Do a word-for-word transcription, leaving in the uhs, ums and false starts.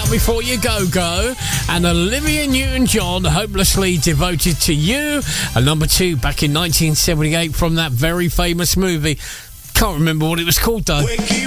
Before You Go Go, and Olivia Newton-John, Hopelessly Devoted to You, and number two back in nineteen seventy-eight from that very famous movie. Can't remember what it was called though.